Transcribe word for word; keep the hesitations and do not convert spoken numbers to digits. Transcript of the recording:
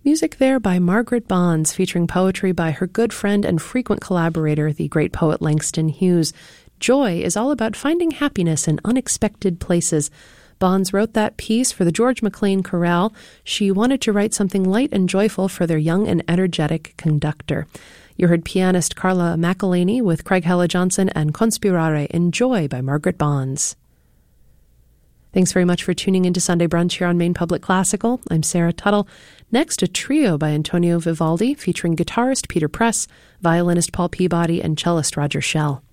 Music there by Margaret Bonds, featuring poetry by her good friend and frequent collaborator, the great poet Langston Hughes. Joy is all about finding happiness in unexpected places. Bonds wrote that piece for the George McLean Chorale. She wanted to write something light and joyful for their young and energetic conductor. You heard pianist Carla McElhaney with Craig Hella Johnson and Conspirare in Joy by Margaret Bonds. Thanks very much for tuning into Sunday Brunch here on Maine Public Classical. I'm Sarah Tuttle. Next, a trio by Antonio Vivaldi featuring guitarist Peter Press, violinist Paul Peabody, and cellist Roger Shell.